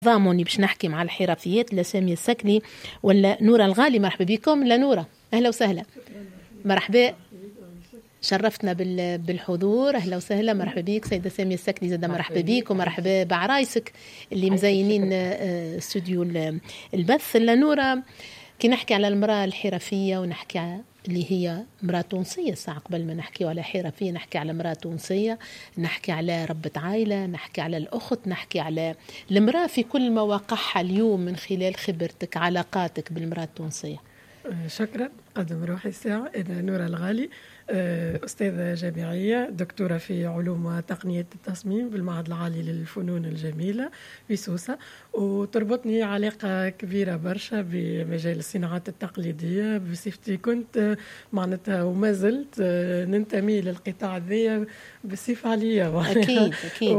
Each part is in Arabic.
ضامني باش نحكي مع الحرفيات لسامية السكني ولا نورة الغالي. مرحبا بكم. لا نورة، أهلا وسهلا. مرحبا، شرفتنا بالحضور. أهلا وسهلا، مرحبا بك. سيدة سامية السكني زادة مرحبا بك، ومرحبا بعرايسك اللي مزينين استوديو البث. لا نورة، كي نحكي على المرأة الحرفية ونحكي على اللي هي امرأة تونسية، ساعة قبل ما نحكي على حرفية نحكي على امرأة تونسية، نحكي على ربة عائلة، نحكي على الأخت، نحكي على المرأة في كل مواقعها اليوم من خلال خبرتك علاقاتك بالمرأة التونسية. شكرا، قدم روحي الساعة. أنا نورة الغالي، أستاذة جامعية، دكتورة في علوم وتقنية التصميم بالمعهد العالي للفنون الجميلة في سوسة، وتربطني علاقة كبيرة برشا بمجال الصناعات التقليدية بصفتي كنت معناتها وما زلت ننتمي للقطاع ذي بصفة عالية. أكيد أكيد.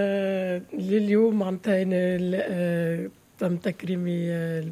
ولليوم معناتها تم تكريمي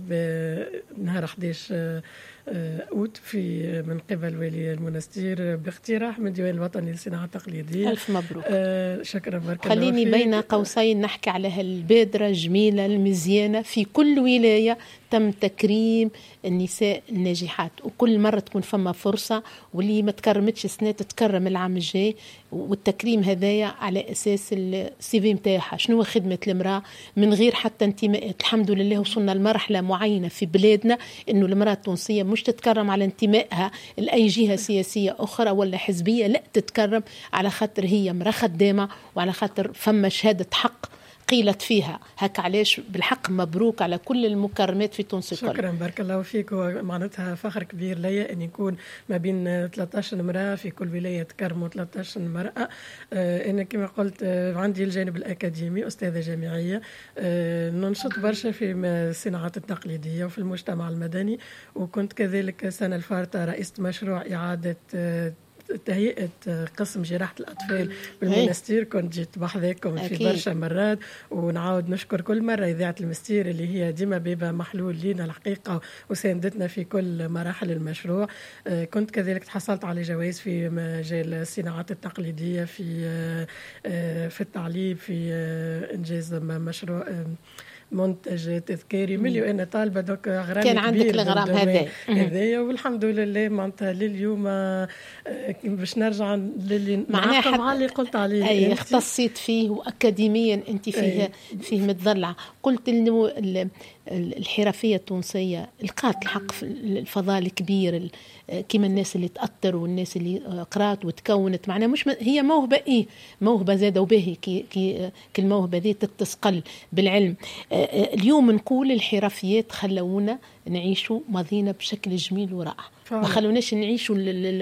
نهار 11 أوت من قبل والي المنستير باقتراح من الديوان الوطني للصناعة التقليدية. ألف مبروك. شكرا، بارك الله خليني فيك. بين قوسين نحكي على هالبادرة الجميلة المزيانة. في كل ولاية تم تكريم النساء الناجحات، وكل مرة تكون فما فرصة، واللي ما تكرمتش السنة تتكرم العام الجاي. والتكريم هذايا على أساس السي في متاعها، شنو خدمة المرأة من غير حتى انتماءات. الحمد لله وصلنا لمرحلة معينة في بلادنا إنه المرأة التونسية مش تتكرم على انتمائها لأي جهة سياسية أخرى ولا حزبية، لا، تتكرم على خاطر هي مرأة خدامة وعلى خاطر فما شهادة حق قيلت فيها. هك علاش بالحق مبروك على كل المكرمات في تونس. شكرا، بارك الله فيك. ومعناتها فخر كبير ليا أن يكون ما بين 13 امرأة في كل ولاية تكرموا 13 امرأة. أنا كما قلت عندي الجانب الأكاديمي، أستاذة جامعية، ننشط برشا في الصناعات التقليدية وفي المجتمع المدني، وكنت كذلك سنة الفارطة رئيسة مشروع إعادة تهيئة قسم جراحة الأطفال بالمنستير. كنت جيت بحذاكم في برشا مرات، ونعاود نشكر كل مرة إذاعة المستير اللي هي ديما بيبقى محلول لينا الحقيقة وساندتنا في كل مراحل المشروع. كنت كذلك تحصلت على جوائز في مجال الصناعات التقليدية في التعليم، في إنجاز مشروع منتج تذكاري مليو. أنا طالبة دوك غرام كان عندك الغرام هذايا، والحمد لله معناتها لليوم باش نرجع للي معناها مع اللي قلت عليه. أي اختصيت فيه وأكاديميا أنت فيه متضلع. قلت إنه الحرفية التونسية لقات الحق في الفضاء الكبير، كما الناس اللي تأثر والناس اللي قرات وتكونت. معناها مش هي موهبة، موهبة زادة وباهي كي الموهبة ذي تتسقل بالعلم. اليوم نقول الحرفيات خلونا نعيشوا ماضينا بشكل جميل ورائع، ما خلوناش نعيشوا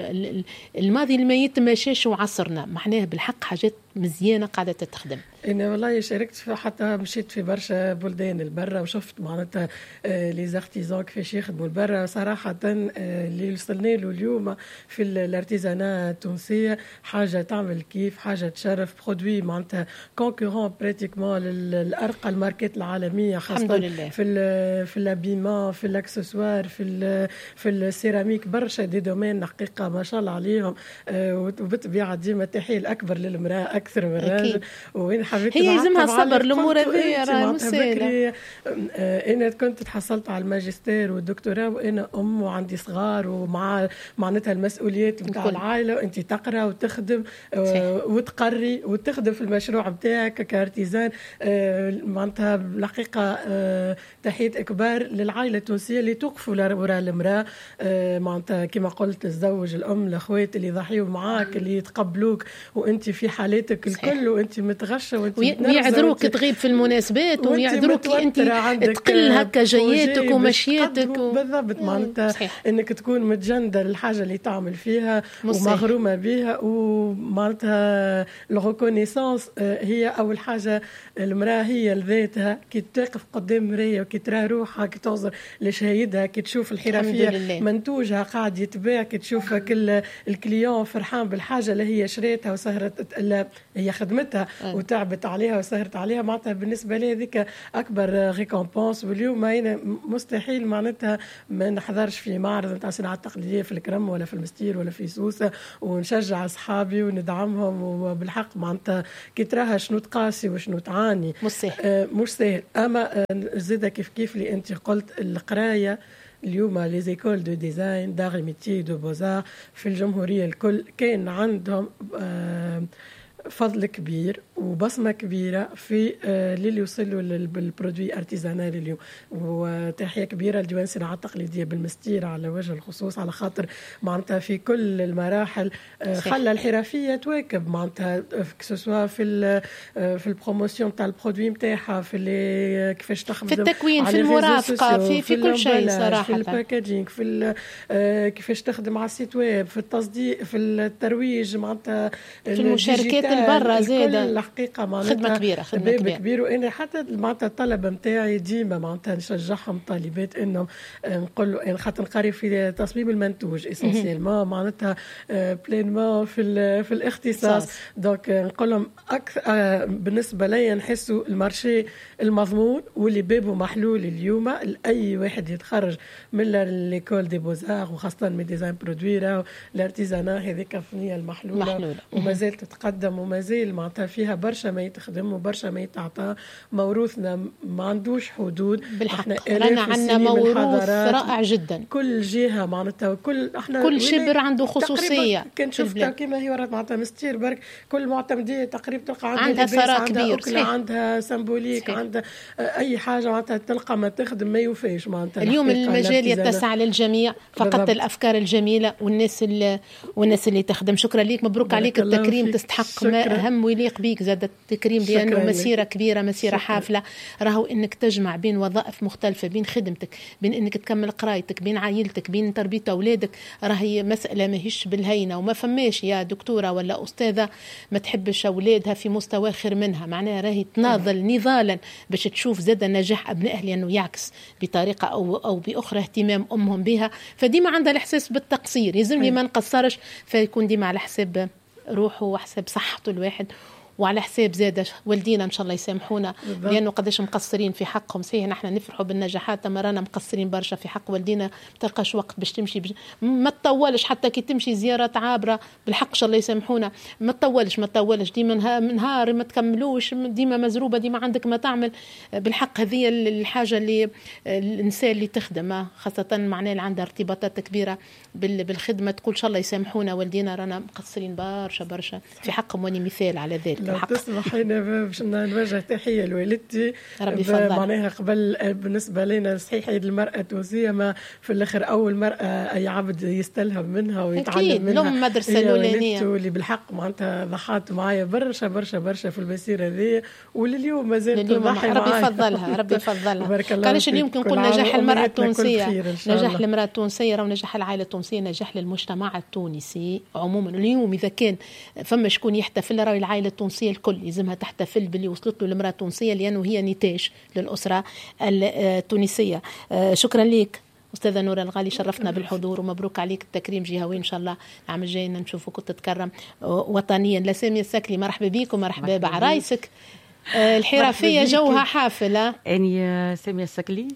الماضي اللي ما يتماشاش وعصرنا. معناها بالحق حاجات مزيانة قاعدة تتخدم. أنا والله شاركت في، حتى مشيت في برشا بلدان البرة وشفت معناتها لي زارتيزان كيفاش يخدموا البرة. صراحة اللي وصلنا له اليوم في الارتيزانا التونسية حاجة تعمل كيف، حاجة تشرف، برودوي معناتها كونكورون براتيكمون الأرقى الماركات العالمية، خاصة في الابيمان، في الاكسسوار، في السيراميك. برشا دي دومين حقيقة ما شاء الله عليهم. وبالطبيعة ديما تحية الأكبر للمرأة أكثر من الرجل. وين حبيت هي يلزمها صبر، الأمور هذه راه مسهلة. أنا كنت تحصلت على الماجستير والدكتوراه وأنا أم وعندي صغار، ومع معناتها المسؤوليات متاع العائلة، وأنت تقرأ وتخدم وتقري وتخدم في المشروع متاعك كارتيزان. معناتها الحقيقة تحية إكبار للعائلة التونسية اللي توقفوا وراء المرأة. معناتها كما قلت الزوج، الأم، الأخوات اللي يضحيوا معاك، اللي يتقبلوك وأنت في حالاتك الكل، وأنت متغشة ويعذروك تغيب في المناسبات، ويعذروك أنت تقل هكا جياتك ومشياتك بالضبط. معناتها أنك تكون متجندة للحاجة اللي تعمل فيها ومغرومة بها. ومعناتها الريكونيسانس هي أول حاجة. المرأة هي لذاتها كي تقف قدام مراية وكي ترى روحها، كي تنظر لشهيدها، كي تشوف الحرفية منتوجها قاعد يتباع، كي تشوف كل الكليون فرحان بالحاجة اللي هي شريتها وسهرت هي خدمتها وتعبت عليها وسهرت عليها، معناتها بالنسبة لي ذيك أكبر ريكومبونس. واليوم أنا مستحيل معناتها ما نحضرش في معرض نتاع الصناعات التقليدية في الكرم ولا في المستير ولا في سوسة ونشجع أصحابي وندعمهم. وبالحق معناتها كي تراها شنو تقاسي وشنو تعاني مش سهل. أما زيدا كيف اللي أنت قلت القراية اليوم لي زيكول دو ديزاين داغ ميتي دو بوزار في الجمهورية الكل كان عندهم فضل كبير وبصمة كبيرة في اللي يوصلوا بالبرودوي ارتيزانال اليوم. وتحية كبيرة لديوان الصناعات التقليدية بالمستير على وجه الخصوص، على خاطر معناتها في كل المراحل خلى الحرفية تواكب معناتها كسوسوا في البروموسيون تاع البرودوي نتاعها، في اللي كيفاش تخدم في التكوين، في المرافقة، في كل شيء صراحة، في الباكاجينج، في كيفاش تخدم على السيت ويب، في التصديق، في الترويج، معناتها في المشاركات البرة زيادة. الحقيقة خدمة كبيرة. وإني حتى معناتها الطلبة متاعي ديما معناتها نشجعهم طالبات إنهم نقولوا إن خاطر نقري في تصميم المنتوج إسنسيلمون معناتها بلينمون في الاختصاص. دونك نقول لهم بالنسبة لي نحسوا المارشي المضمون واللي بابه محلول اليوم لأي واحد يتخرج من ليكول دي بوزار، وخاصة من ديزاين برودويرا الارتيزانا هذيك فنية المحلولة وما زالت تتقدم وما زال معناتها فيها برشا ما يتخدم وبرشا ما يتعطى. موروثنا ما عندوش حدود. بالحق رانا عندنا موروث رائع جدا. كل جهة معناتها كل شبر عنده خصوصية. كان شفتها كما هي ورات معناتها مستير برك كل معتمدية تقريبا تلقى عندها ثراء كبير، عندها سمبوليك، عندها أي حاجة معناتها تلقى ما تخدم ما يوفيش معناتها. اليوم المجال يتسع للجميع، فقط الأفكار الجميلة والناس اللي تخدم. شكرا ليك، مبروك عليك التكريم، تستحق ما أهم ويليق بيك زاد التكريم، لأنه مسيرة كبيرة، مسيرة حافلة. راهو إنك تجمع بين وظائف مختلفة، بين خدمتك، بين إنك تكمل قرايتك، بين عائلتك، بين تربية أولادك. راهي مسألة ماهيش بالهينة، وما فماش يا دكتورة ولا أستاذة ما تحبش أولادها في مستوى خير منها. معناها راهي تناضل نضالا باش تشوف زاد نجاح أبنائها، لأنه يعكس بطريقة أو بأخرى اهتمام أمهم بها. فديما عندها الإحساس بالتقصير، يلزمني ما نقصرش، فيكون ديما على حساب روحه وحساب صحته الواحد، وعلى حساب زادة والدينا إن شاء الله يسامحونا لأنه قداش مقصرين في حقهم. صحيح نحن نفرحوا بالنجاحات، أما رانا مقصرين برشا في حق والدينا. تلقاش وقت باش تمشي ما تطولش، حتى كي تمشي زيارات عابرة بالحق إن شاء الله يسامحونا ما تطولش ديما نهار ما تكملوش، ديما مزروبة، ديما عندك ما تعمل. بالحق هذه الحاجة اللي الإنسان اللي تخدم خاصة معناه اللي عندها ارتباطات كبيرة بالخدمة تقول إن شاء الله يسامحونا والدينا، رانا مقصرين برشا في حقهم. واني مثال على ذلك. لو تسمحينا باش نوجه تحية لوالدتي معناها قبل بالنسبة لنا صحيح عيد المرأة التونسية، ما في الآخر أول مرأة أي عبد يستلهم منها ويتعلم منها لهم مدرسة الأولانية اللي بالحق معناتها ضحات معايا برشا في المسيرة ذي، ولليوم ما زالت تضحي معايا. ربي يفضلها. قالش اليوم كنقول نجاح المرأة التونسية، نجاح المرأة التونسية أو نجاح العائلة التونسية، نجاح للمجتمع التونسي عموما. اليوم إذا كان فما شكون يحتفل، راهي العائلة التونسية الكل لازمها تحتفل باللي وصلت له المرأة التونسية، لأنه هي نتاج للأسرة التونسية. شكرا لك أستاذة نورة الغالي، شرفتنا بالحضور ومبروك عليك التكريم جهوي. إن شاء الله العام الجاي نشوفك تتكرم وطنيا. لسامية السكلي مرحبا بيك ومرحبا بعرايسك الحرفية، جوها حافلة. أنا سامية السكلي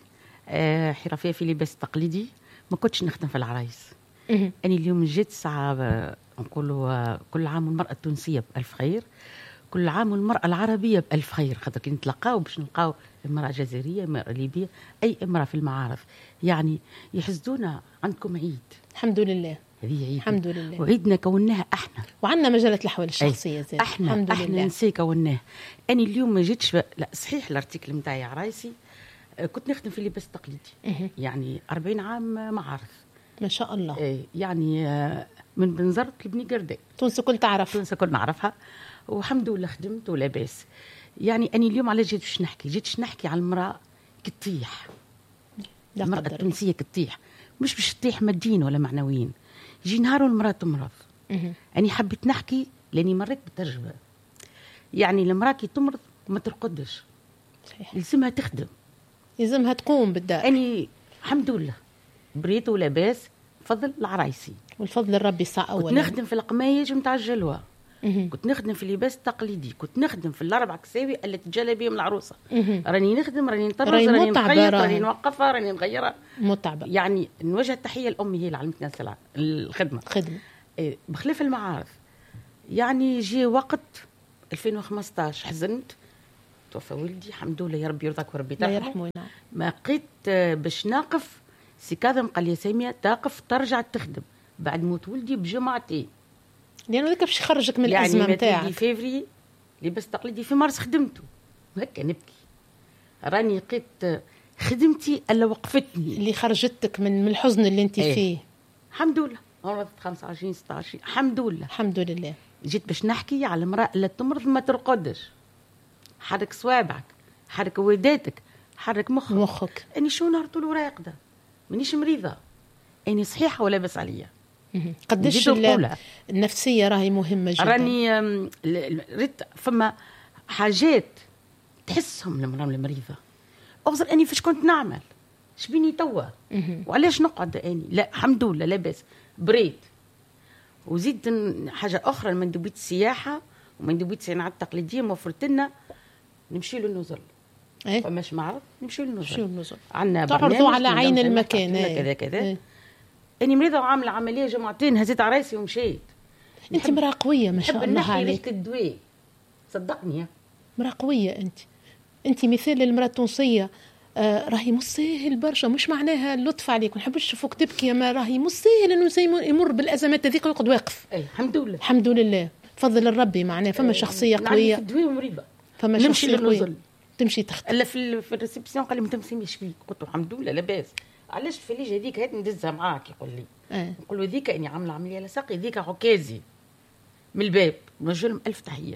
حرفية في لباس تقليدي، ما كنتش نخدم في العرايس. أنا اليوم جيت ساعة نقولوا كل عام المرأة التونسية بألف خير، كل عام المرأة العربية بألف خير، خاطر كي نتلقاو باش نلقاو امرأة جزائرية، امرأة ليبية، أي امرأة في المعارف يعني يحسدونا عندكم عيد. الحمد لله، هذه عيد الحمد لله، وعيدنا كوناها احنا، وعندنا مجلة الأحوال الشخصية زي احنا نسي كوناه. أنا اليوم ما جيتش لا صحيح الارتيكل نتاعي عرايسي، كنت نخدم في اللباس التقليدي يعني 40 عام معارف ما شاء الله. يعني من بنزرت لبني قرداء، تونس كل تعرف، تونس كل نعرفها والحمد لله خدمت ولا باس. يعني أنا اليوم على جيتش نحكي على المرأة كتطيح، المرأة التونسية كتطيح، مش باش تطيح ماديين ولا معنويين. يجي نهار والمرأة تمرض. أنا حبيت نحكي لأني مريت بالتجربة. يعني المرأة كي تمرض ما ترقدش، لازمها تخدم، لازمها تقوم بالدار. أنا الحمد لله بريت ولا باس، فضل العرايسي والفضل الربي ساعة أولا. نخدم في القمايج متاع الجلوة، كنت نخدم في اللباس التقليدي، كنت نخدم في الاربع كساوي اللي تتجلى بهم العروسه. راني نخدم، راني نطرز، راني نخيط، راني نوقفها، راني نغيرها. متعبه. يعني نوجه التحيه لامي، هي اللي علمتنا الخدمه. بخلاف المعارض. يعني جي وقت 2015 حزنت، توفى ولدي الحمد لله، يا ربي يرضاك وربي ترحمه. ما لقيت باش ناقف. سي كاظم قال لي ساميه تاقف ترجع تخدم بعد موت ولدي بجمعتين، لانه ذاك باش يخرجك من الازمه نتاعك. يعني في فيفري لبس تقليدي في مارس خدمته، هكا نبكي. راني لقيت خدمتي الا وقفتني، اللي خرجتك من الحزن اللي انت فيه. الحمد لله. عمري 25 16 الحمد لله. الحمد لله. جيت باش نحكي على المراه اللي تمرض ما ترقدش. حرك صوابعك، حرك وداتك، حرك مخك. اني شو نهار طول راقده، مانيش مريضه، اني صحيحه ولا بس عليا. قديش النفسيه راهي مهمه جدا. راني ريت فما حاجات تحسهم المراه المريضه. اغزر اني فاش كنت نعمل، شبيني توا وعلاش نقعد اني؟ لا الحمد لله لاباس بريد. وزيد حاجه اخرى، مندوبيه السياحه ومندوبيه الصناعات التقليديه موفرت لنا نمشي للنزل. فماش معرض نمشي للنزل. عندنا تعرضوا على عين المكان كذا كذا. اني مريضه وعامله عمليه جمعتين، هزيت على راسي ومشيت. انت مراه قويه ما شاء الله عليك. الدواء صدقني، مراه قويه انت مثال للمراه التونسيه. راهي مش ساهل برشا، مش معناها اللطف عليك، ما نحبش نشوفوك تبكي، ما راهي مش ساهل انه يمر بالازمات هذيك ويقعد واقف. الحمد لله الحمد لله، فضل الربي. معناها فما شخصيه قويه. في الدواء مريضه، فما شخصيه قويه تمشي تخدم. الا في الريسبسيون قال لي انت مسمي شبيك؟ قلت له الحمد لله لاباس. علاش الفليجه هذيك هات ندزها معاك؟ يقول لي نقول له ذيك اني عامله عمليه على ساقي، ذيك عكازي من الباب، نوجه لهم الف تحيه.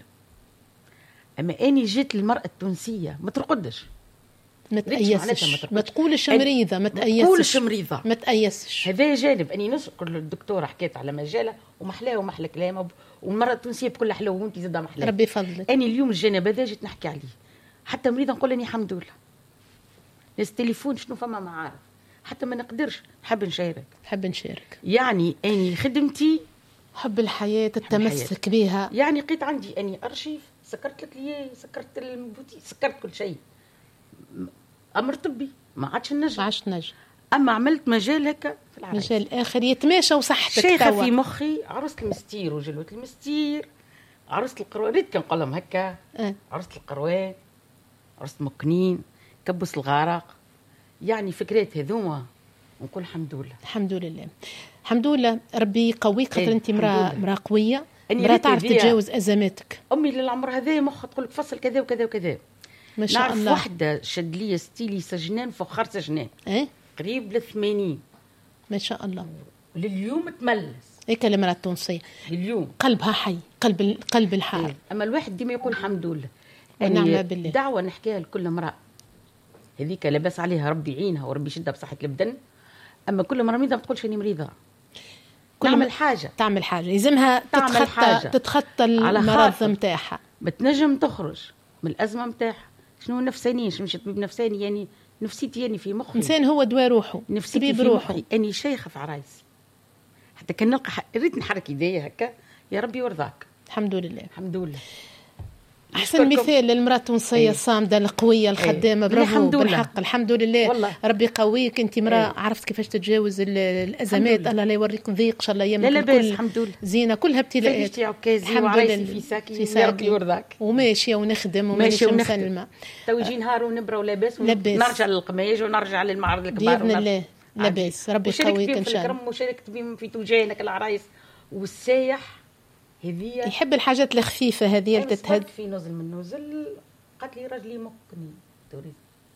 اما اني جيت للمراه التونسيه ما ترقدش، ما تأيسش، ما تقولش مريضه، ما تأيسش، ما تأيسش. هذا جانب. اني نشكر الدكتوره حكيت على مجالها ومحلاه ومحلى كلامها، والمراه التونسيه بكل حلوه وانت زاده محلاه. ربي يفضلك. اني اليوم الجانب هذا جيت نحكي عليه. حتى مريضه نقول اني الحمد لله. ناس تليفون شنو فما معارف، حتى ما نقدرش نحب نشارك. يعني اني خدمتي حب الحياه، التمسك بها. يعني لقيت عندي اني ارشيف، سكرت لك لي، سكرت البوتي، سكرت كل شيء. امر طبي ما عادش نجم. اما عملت مجال هكا في العرايس، مجال اخر يتماشى وصحتك. شيخه في مخي عروسه المستير وجلوه المستير، عروسه القروان، ريت كان نقولهم هكا. عروسه القروان، عروسه مكنين، كبس الغارق، يعني فكرات هذوما. ونقول الحمد لله. الحمد لله الحمد لله. ربي يقويك، خاطر انت مراه قويه، مراه تعرف تتجاوز ازماتك. امي للعمر هذا مخ تقول لك فصل كذا وكذا وكذا. ما شاء الله. نعرف وحده شد لي ستيلي سجنان فوق خرطة جنان، قريب ل 80. ما شاء الله. لليوم تملس هيك المرأة التونسية لليوم قلبها حي، قلب الحار. اما الواحد ديما يقول الحمد لله. ونعم بالله. دعوه نحكيها لكل امراه هذيك لاباس عليها، ربي يعينها وربي يشدها بصحه البدن. اما كل مرة مريضه ما تقولش اني مريضه، تعمل حاجه يلزمها تتخطى المرض نتاعها، بتنجم تخرج من الازمه نتاعها. شنو نفسانيه؟ مش طبيب نفساني، يعني نفسيتي يعني في مخي. انسان هو دواء روحه، نفسيتي في روحي. اني شيخه في عرايسي، حتى كان نلقى ريت نحرك يديا هكا، يا ربي يرضاك. الحمد لله الحمد لله. احسن مثال للمراه التونسيه الصامده القويه الخدامه. برافو بالحق. الحمد لله والله. ربي يقويك. انت مراه عرفت كيفاش تتجاوز الازمات. الله لا يوريك ضيق ان شاء الله. ايامك لا بس الحمد لله زينه كلها ابتلاءات. الحمد لله في ساكي يا ربي يرضاك. وماشيه ونخدم وماشيه مسلمه. تو يجي نهار ونبرا ولاباس ونرجع للقماج ونرجع للمعرض الكبار باذن الله. لاباس. ربي يقويك ان شاء الله. وشاركت بهم في توجيهك العرايس والسايح. هذية يحب الحاجات الخفيفة هذه اللي تتهد. في نزل من نزل قالت لي رجلي مكني تريد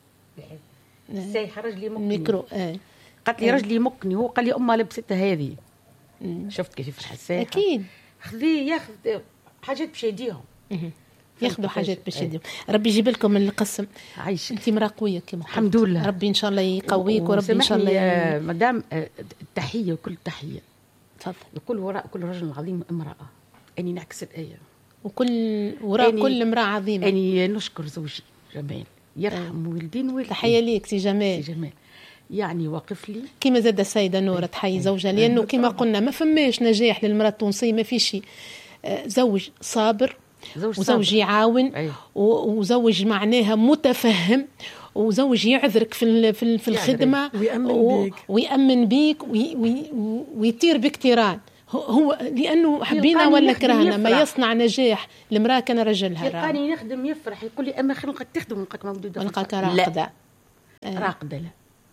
السايحة رجلي مكني ميكرو. قالت لي رجلي مكني. هو قال لي أمها لبستها هذه. شفت كيف السايحة أكيد خذي ياخذ حاجات باش يديهم، ياخذوا حاجات باش يديهم. ربي يجيب لكم من القسم. عايشك. انت مراه قويه كما قلت. الحمد لله. ربي ان شاء الله يقويك وربي ان شاء الله مدام التحيه وكل تحيه. تفضل. يقول وراء كل رجل عظيم امراه. اني نعكس الايه، وكل وراء كل امراه عظيمه. اني نشكر زوجي جمال يرحم والدين تحيه ليك سي جمال. يعني واقف لي كما زاد السيده نوره تحيي زوجها، لانه كما قلنا ما فماش نجاح للمراه التونسيه ما في شيء زوج صابر، وزوج يعاون، وزوج معناها متفهم، وزوج يعذرك في الخدمة ويأمن بيك ويطير بك طيران. هو لأنه حبينا ولا كرهنا ما يصنع نجاح المرأة كان رجلها. يلقاني نخدم يفرح يقول لي أما خلقك تخدم ونلقاك موجودة ونلقاك راقدة. راقدة لا.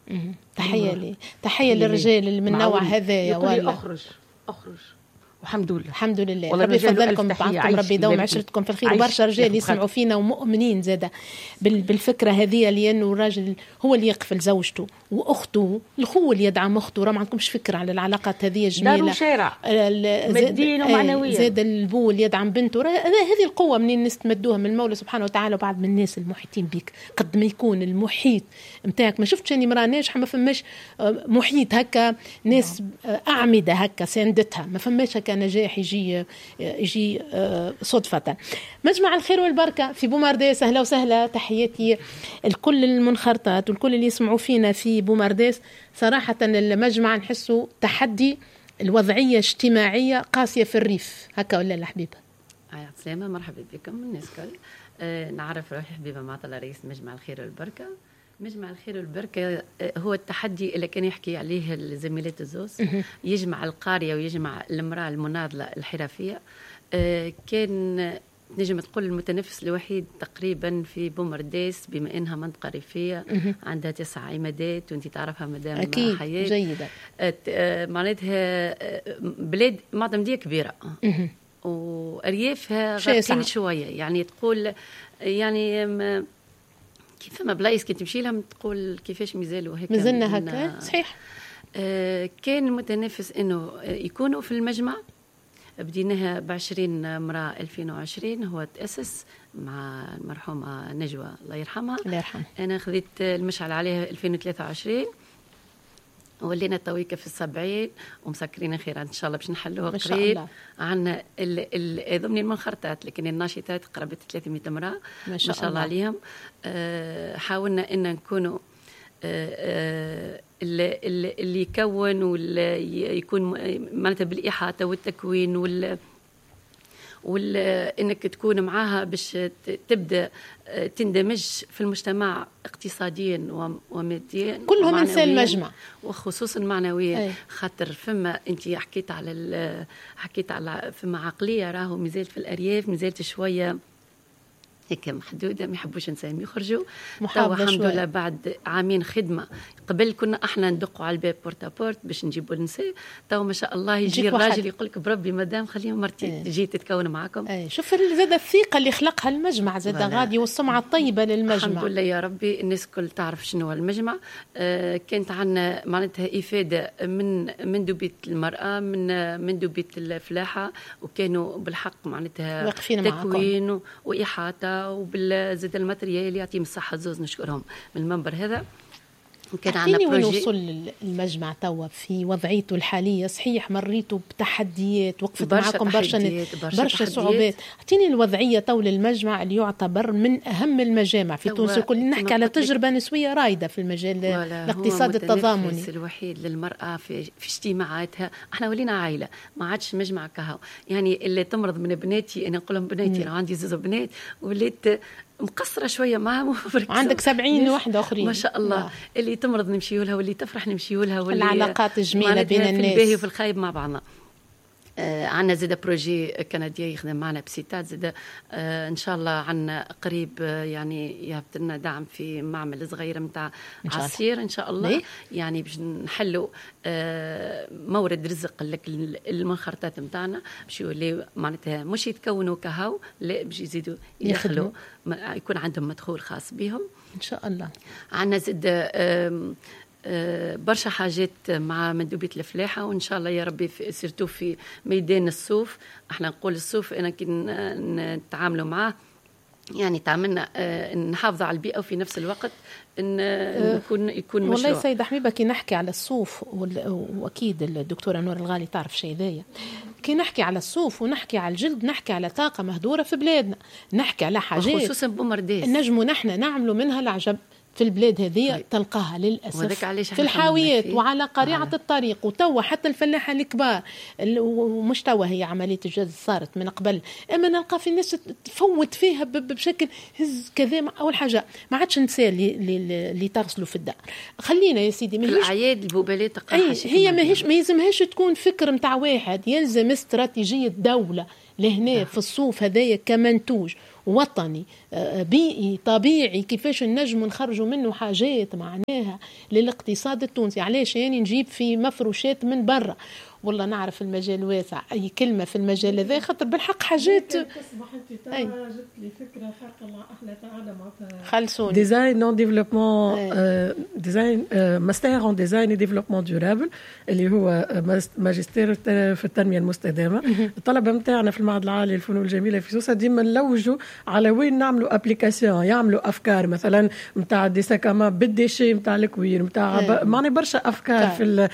تحية للرجال اللي من نوع هذايا. ولا أخرج والحمد لله. الحمد لله. ربي يفضلكم بعضكم، ربي يدوم عشرتكم في الخير. برشا رجال يسمعوا فينا ومؤمنين زاده بالفكره هذه، لانه الراجل هو اللي يقفل زوجته واخته، الخو اللي يدعم اخته. راه ما عندكمش فكره على العلاقات هذه جميله، دار وشارع ماديا ومعنويا. زاد البو اللي يدعم بنته. هذه القوه منين نستمدوها؟ من المولى سبحانه وتعالى وبعد من الناس المحيطين بك. قد ما يكون المحيط نتاعك، ما شفتش اني مراه ناجحه ما فماش محيط هكا ناس اعمده هكا ساندتها، ما فماش هكا نجاح يجي صدفة. مجمع الخير والبركة في بومارديس، أهلا وسهلا، تحياتي الكل المنخرطات والكل اللي يسمعوا فينا في بومارديس. صراحة المجمع نحسه تحدي، الوضعية اجتماعية قاسية في الريف هكا ولا لا حبيبة؟ سلامة، مرحبا بكم الناس كل. نعرف روحي حبيبة معطلة رئيس مجمع الخير والبركة. مجمع الخير والبركة هو التحدي اللي كان يحكي عليه الزميلات الزوز، يجمع القارية ويجمع المرأة المناضلة الحرفية. كان نجم تقول المتنفس الوحيد تقريبا في بومارديس، بما انها منطقة ريفية عندها 9 عمادات، وانت تعرفها مدام أكيد حياة جيدة. معناتها بلاد معظم كبيرة وأريافها غابتين شوية، يعني تقول يعني كيف ما بلايص كي تمشي لهم تقول كيفاش مازالوا هيك مازلنا هكا صحيح. كان متنافس انه يكونوا في المجمع. بديناها ب20 امرأة 2020، هو تأسس مع المرحومة نجوى الله يرحمها. أنا خذيت المشعل عليها 2023، ولينا تويكة في 70 ومسكرين خير إن شاء الله باش نحلوها قريب. عنا ضمن المنخرطات لكن الناشطات قرابة 300 امرأة ما شاء الله عليهم. حاولنا إن نكونوا اللي يكون واللي يكون معناتها بالإحاطة والتكوين انك تكون معاها باش تبدا تندمج في المجتمع اقتصاديا وماديا، كلهم انسان المجمع وخصوصا معنويا. خاطر فما انت حكيت على فما عقليه راهو مازالت في الارياف، مازالت شويه هيك محدوده، ما يحبوش نساهم يخرجوا. توا الحمد لله بعد عامين خدمه، قبل كنا احنا ندقوا على الباب بورتابورت باش نجيبوا النساء، توا ما شاء الله يجي الراجل يقول لك بربي مدام خليهم مرتي تجي تتكون معكم. شوف زاد الثقه اللي خلقها المجمع زاد غادي، والسمعه الطيبه للمجمع الحمد لله يا ربي. الناس كل تعرف شنو هو المجمع. كانت عندنا معناتها افاده من دوبيت المراه، من دوبيت الفلاحه، وكانوا بالحق معناتها تكوين واحاطه وبالزاد الماتريال يعطيهم الصحة زوز. نشكرهم من المنبر هذا. كان عندنا بروجي. وين وصل المجمع توا في وضعيته الحالية؟ صحيح مريتوا بتحديات، وقفت معكم برشا صعوبات. اعطيني الوضعية طول المجمع اللي يعتبر من أهم المجامع في تونس الكل. نحكي على تجربة نسوية رائدة في المجال الاقتصاد التضامني. هو الوحيد للمرأة في اجتماعاتها. احنا ولينا عائلة، ما عادش مجمع كهو. يعني اللي تمرض من بناتي أنا نقول لهم بناتي، أنا عندي زوز بنات وليت مقصرة شوية معهم، عندك 70 واحدة أخرين ما شاء الله. اللي تمرض نمشيوا لها، واللي تفرح نمشيوا لها، العلاقات الجميلة بين الناس في الباهي وفي الخايب مع بعضنا. عنا زيدا بروجي كندي يخدم معنا بسيتات زيدا. إن شاء الله عنا قريب يعني يهبط لنا دعم في معمل صغير متاع عصير إن شاء الله. يعني باش نحلوا مورد رزق لك المنخرطات متاعنا، باش يولي معناتها مش يتكونوا كهو، لا باش يزيدوا يدخلوا يكون عندهم مدخول خاص بهم إن شاء الله. عنا زيدا برشا حاجات مع مندوبية الفلاحة، وإن شاء الله يا ربي سيرتو في ميدان الصوف. احنا نقول الصوف أنا كي نتعاملوا معاه يعني تعاملنا نحافظ على البيئة وفي نفس الوقت يكون مشروع. والله سيدة حبيبة كي نحكي على الصوف، وأكيد الدكتورة نور الغالي تعرف شيء ذايا، كي نحكي على الصوف ونحكي على الجلد نحكي على طاقة مهدورة في بلادنا، نحكي على حاجات خصوصا بومارديس نجموا نحن نعملوا منها العجب في البلاد هذه تلقاها للأسف في الحاويات وعلى قريعة الطريق. وتوا حتى الفلاحة الكبار ومش توا، هي عملية الجز صارت من قبل، أما نلقى في الناس تفوت فيها بشكل هز كذا. أول حاجة ما عادش نسال اللي تغسلوا في الدار. خلينا يا سيدي الأعياد البوبالات هي ما يلزمهاش تكون فكر متاع واحد، يلزم استراتيجية دولة لهنا في الصوف هذايا كمنتوج وطني بيئي طبيعي، كيفاش نجم نخرجوا منه حاجات معناها للاقتصاد التونسي. علاش يعني نجيب في مفروشات من برا؟ والله نعرف المجال واسع، اي كلمه في المجال هذا خاطر بالحق حاجات. جبت لي فكره خارقه مع احنا تعالى معناتها خلصوني ديزاين نون ديفلوبمون، ديزاين ماستر ان ديزاين اي ديفلوبمون ديورابل اللي هو ماجستير في التنميه المستدامه. الطلبه نتاعنا في المعهد العالي للفنون الجميله في سوسه ديما نلوجوا على وين نعملوا ابليكاسيون، يعملوا افكار مثلا نتاع دي ساكاما بالديشي نتاع الكوير نتاع معناها برشا افكار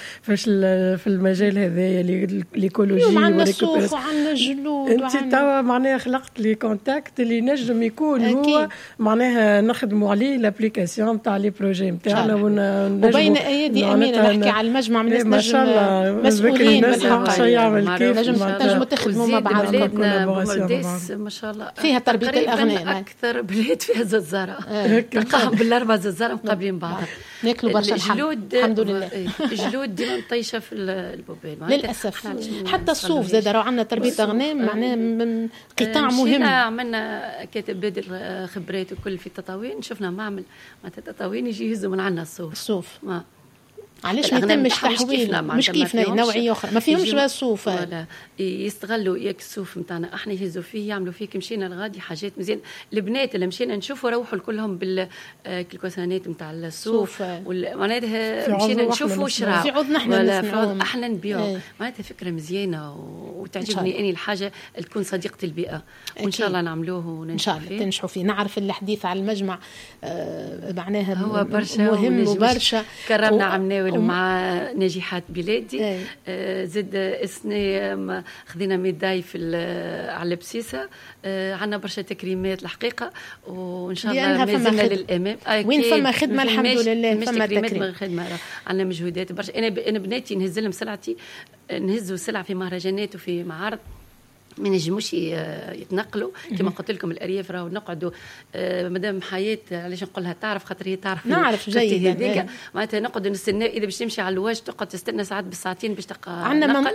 في المجال هذا الايكولوجي والريكوبيراسيون وعندنا جلود. انت توا معناها خلقت لي كونتاكت اللي نجم يكون هو معناها نخدموا عليه الابليكاسيون نتاع لي بروجي نتاعنا وبين ايدي امينه نحكي على المجمع من ما شاء الله مسؤولين بالحق يعمل كيف نجم تخدموا مع بعضكم ما شاء الله فيها تربيه الاغنام اكثر بلاد فيها ززاره تلقاهم بالاربع ززاره مقابلين بعض ناكلوا برشا الجلود الحمد لله. الجلود ديما مطيشه في البوبيل للاسف. حتى الصوف زاد راه عندنا تربيه اغنام معناها من قطاع مهم. عملنا كاتب بادر خبرات وكل في التطاوين، شفنا معمل معناتها تطاوين يجي يهزوا من عندنا الصوف علاش ما يتمش تحويل مش كيفنا نوعيه اخرى ما فيهمش بس الصوف ولا يستغلوا ياك الصوف نتاعنا احنا يهزوا فيه يعملوا فيه. مشينا لغادي حاجات مزيان. البنات اللي مشينا نشوفوا روحوا كلهم بالكلكوسانات نتاع الصوف معناتها مشينا نشوفوا شراء في عوضنا احنا احنا نبيعوا معناتها فكره مزيانه وتعجبني اني الحاجه تكون صديقه البيئه وان شاء الله نعملوه ان شاء الله تنجحوا فيه. نعرف الحديث على المجمع معناها هو برشا مهم وبرشا كرمنا عمناول مع ناجحات بلادي زد اسني خذينا ميداي على بسيسه. عندنا برشا تكريمات الحقيقه وان شاء الله مازلنا للامام. وين فما خدمه الحمد لله فما تكريم خدمه عندنا مجهودات برشا. انا بناتي نهز لهم سلعتي نهزوا سلع في مهرجانات وفي معارض ما نجموش يتنقلوا كما قلت لكم. الارياف راهو نقعدوا مدام حياه علاش نقولها تعرف خاطر هي تعرف نعرف جيد هذيك معناتها نقعدوا نستنى اذا باش تمشي على الواج تقعد تستنى ساعات بالساعتين باش تلقى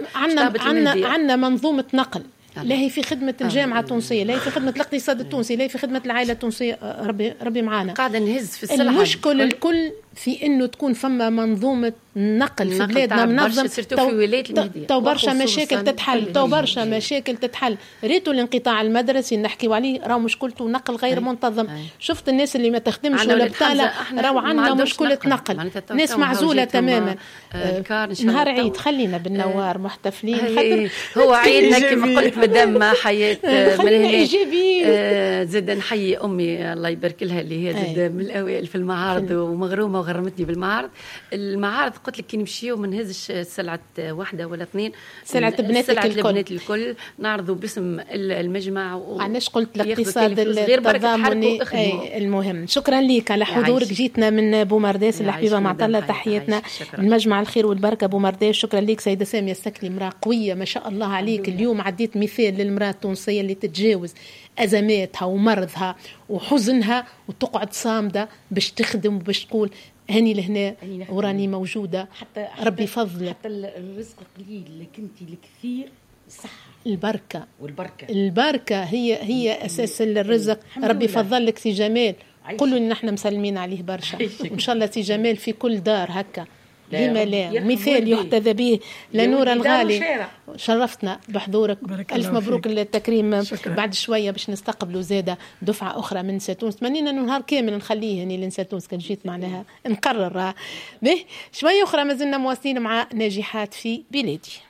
عندنا منظومه نقل لا هي في خدمة الجامعة التونسية، لا هي في خدمة الاقتصاد التونسي، لا هي في خدمة العائلة التونسية. ربي معانا قاعدة نهز في السلعة. المشكل الكل في انه تكون فما منظومه نقل في بلادنا منظم. تو برشا مشاكل تتحل، ريتوا الانقطاع المدرسي نحكيوا عليه راهو مشكلته نقل غير منتظم. شفت الناس اللي ما تخدمش ولا بتاله راهو عندنا مشكله نقل، ناس معزوله تماما. نهار عيد خلينا بالنوار محتفلين هو عيدنا كما قلت مدام حياه من زاد نحيي امي الله يبارك لها اللي هي زاد من الاوائل في المعارض ومغرومه وغرمتني بالمعارض. المعارض قلت لك كي نمشيو ما نهزش سلعه واحده ولا اثنين، سلعه بنات الكل نعرضوا باسم المجمع. علاش قلت الاقتصاد التضامني المهم. شكرا لك على حضورك. جيتنا من بومرداس الحبيبه معطله، تحياتنا المجمع الخير والبركه بومرداس. شكرا لك سيده ساميه السكلي، امراه قويه ما شاء الله عليك. اليوم عديت مثال للمراه التونسيه اللي تتجاوز ازماتها ومرضها وحزنها وتقعد صامده باش تخدم وباش تقول هني لهنا وراني موجوده. حتى ربي فضلك. حتى الرزق قليل لكن الكثير صح. البركه هي اساس الرزق. ربي فضل لك سي جمال، قولوا ان احنا مسلمين عليه برشا. وان شاء الله سي جمال في كل دار هكا لما لا مثال يحتذى به. لنور الغالي شرفتنا بحضورك، ألف مبروك التكريم. بعد شوية باش نستقبلوا زادة دفعة أخرى من ساتونس. تمنينا أنه نهار كامل نخليه هني لنساتونس كان جيت معناها نقرر به شوية أخرى. ما زلنا مواصلين مع ناجحات في بلادي.